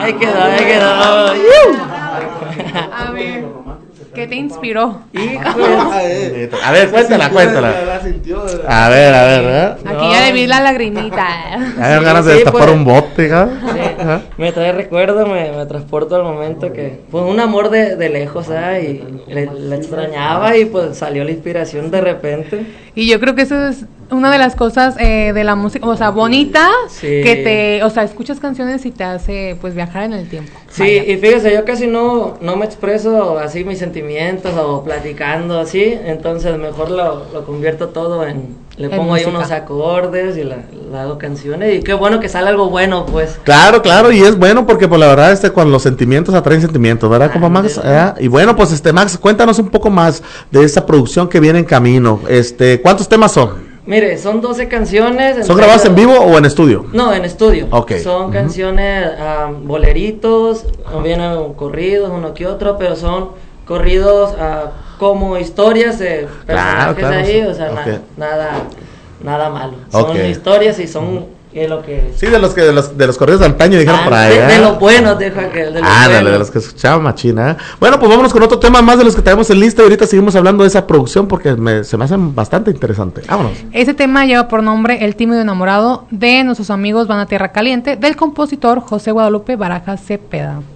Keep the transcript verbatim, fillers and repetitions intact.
Ahí quedó, ahí quedó. A ver, ¿qué te inspiró? Híjole. A ver, cuéntala, cuéntala. A ver, a ver, ¿eh? Aquí ya le vi la lagrimita. A ver, ganas de Sí, destapar pues. un bote, ¿ja? Sí, Ajá. me trae recuerdo, me, me transporto al momento que fue un amor de, de lejos, ¿sabes? Y le, le extrañaba y pues salió la inspiración de repente. Y yo creo que eso es una de las cosas eh, de la música, o sea, bonita, Sí. que te, o sea, escuchas canciones y te hace, pues, viajar en el tiempo. Sí, Vaya. y fíjese, yo casi no, no me expreso así mis sentimientos o platicando así, entonces mejor lo, lo convierto todo en, le En pongo ahí música. unos acordes y la, la hago canciones y qué bueno que sale algo bueno, pues. Claro, claro, y es bueno porque pues la verdad este cuando los sentimientos atraen sentimientos, ¿verdad, compa Max? ¿Eh? Y bueno, pues este Max, cuéntanos un poco más de esa producción que viene en camino. Este, ¿cuántos temas son? Mire, son doce canciones. ¿Son grabadas en vivo o en estudio? No, en estudio. Ok. Son Ujú. canciones, um, boleritos, o vienen corridos, uno que otro, pero son corridos uh, como historias de Claro, personajes claro, ahí, sí. o sea, na- Ok. nada, nada malo. Son Ok. historias y son es lo que... Sí, de los que de los, de los corridos de antaño dijeron Ah, por ahí. de, ¿eh? de los buenos, deja que... De los Ah, dale, buenos. de los que escuchaba machina. ¿eh? Bueno, pues vámonos con otro tema más de los que tenemos en lista y ahorita seguimos hablando de esa producción porque me, se me hacen bastante interesante. Vámonos. Ese tema lleva por nombre El tímido enamorado de nuestros amigos Van a Tierra Caliente, del compositor José Guadalupe Barajas Cepeda.